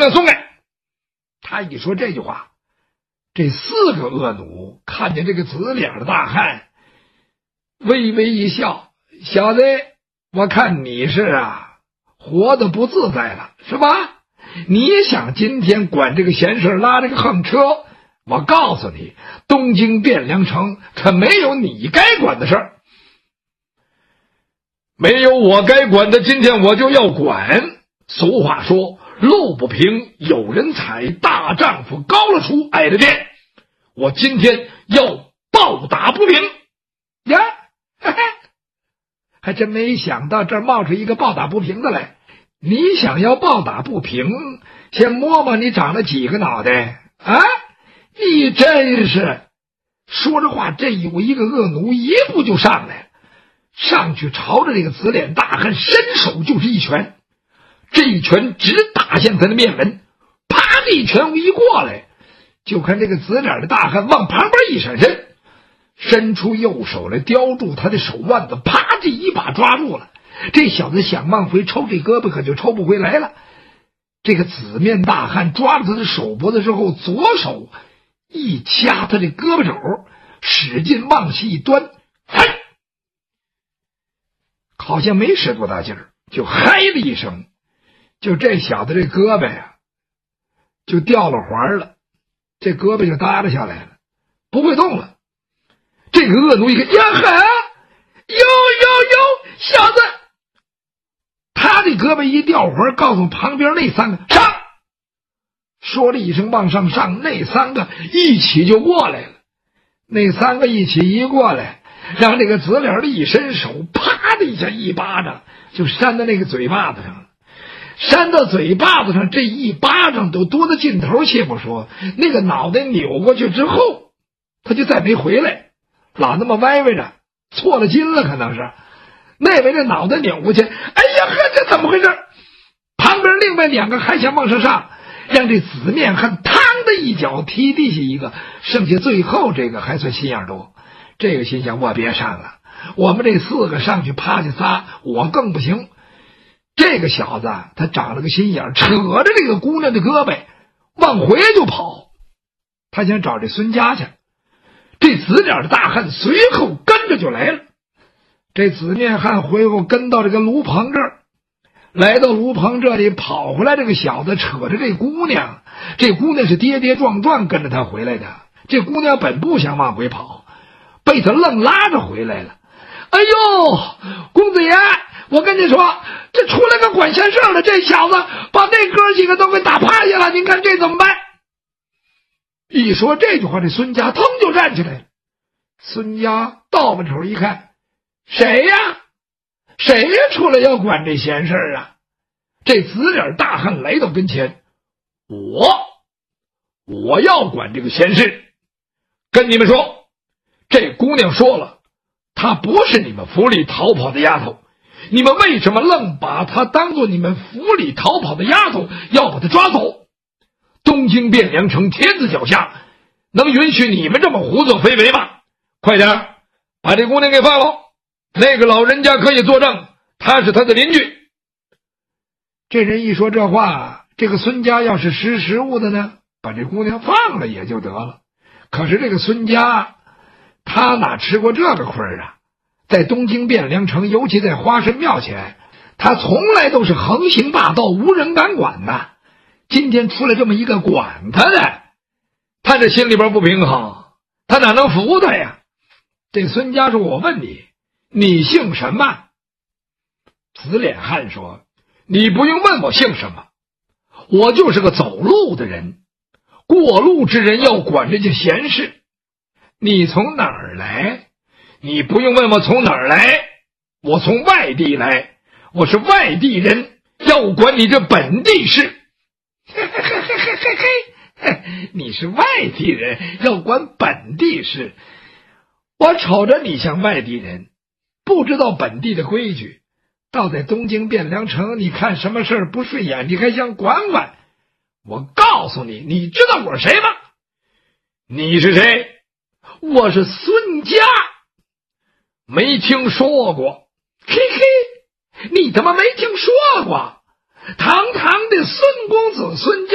娘松开。他一说这句话，这四个恶奴看见这个紫脸的大汉，微微一笑：“小子，我看你是活得不自在了，是吧？你想今天管这个闲事，拉这个横车，我告诉你，东京汴梁城可没有你该管的事儿。没有我该管的，今天我就要管。俗话说，路不平有人踩，大丈夫高了出，矮了垫。我今天要暴打不平呀！嘿嘿，还真没想到这儿冒出一个暴打不平的来。你想要暴打不平，先摸摸你长了几个脑袋啊！你真是……说着话，这有一个恶奴一步就上来了，上去朝着这个紫脸大汉伸手就是一拳，这一拳直打向他的面门，啪的一拳一过来，就看这个紫脸的大汉往旁边一闪身，伸出右手来叼住他的手腕子，啪的一把抓住了。这小子想往回抽这胳膊，可就抽不回来了。这个紫面大汉抓住他的手脖子之后，左手一掐他的胳膊肘，使劲往下一端，嗨，好像没使多大劲儿，就嗨了一声，就这小子这胳膊就掉了环了，这胳膊就耷拉下来了，不会动了。这个恶奴一看，呀哈，小子，他的胳膊一掉环，告诉旁边那三个上，说了一声往上上，那三个一起就过来了。那三个一起一过来，让这个紫脸的一伸手，啪的一下一巴掌就扇到那个嘴巴子上了。扇到嘴巴子上，这一巴掌都多到尽头且不说，那个脑袋扭过去之后，他就再没回来，老那么歪歪着，错了筋了，可能是那位这脑袋扭过去，哎呀呵，这怎么回事？旁边另外两个还想往上上，让这紫面汉嘡的一脚踢地下一个，剩下最后这个还算心眼多。这个心想，我别上了，我们这四个上去趴下仨，我更不行。这个小子他长了个心眼，扯着这个姑娘的胳膊往回就跑，他想找这孙家去。这紫脸的大汉随后跟着就来了。这紫面汉回后跟到这个炉棚这儿，来到炉棚这里跑回来，这个小子扯着这姑娘，这姑娘是跌跌撞撞跟着他回来的。这姑娘本不想往回跑，被他愣拉着回来了。哎呦，公子爷，我跟你说，这出来个管闲事的，这小子把那哥几个都给打趴下了，您看这怎么办？一说这句话，这孙家腾就站起来了。孙家倒把头一看，谁呀出来要管这闲事啊？这紫脸大汉来到跟前，我要管这个闲事。跟你们说，这姑娘说了，她不是你们府里逃跑的丫头，你们为什么愣把她当做你们府里逃跑的丫头，要把她抓走？东京汴梁城天子脚下，能允许你们这么胡作非为吗？快点把这姑娘给放了，那个老人家可以作证，他是他的邻居。这人一说这话，这个孙家要是识时务的呢，把这姑娘放了也就得了。可是这个孙家他哪吃过这个亏啊？在东京汴梁城，尤其在花神庙前，他从来都是横行霸道，无人敢管的。今天出来这么一个管他的，他这心里边不平衡，他哪能服他呀？这孙家说，我问你，你姓什么？紫脸汉说，你不用问我姓什么，我就是个走路的人，过路之人要管这件闲事。你从哪儿来？你不用问我从哪儿来，我从外地来，我是外地人，要管你这本地事。你是外地人，要管本地事。我瞅着你像外地人，不知道本地的规矩，倒在东京汴梁城，你看什么事儿不顺眼，你还想管管？我告诉你，你知道我是谁吗？你是谁？我是孙家。没听说过。嘿嘿，你他妈没听说过？堂堂的孙公子孙家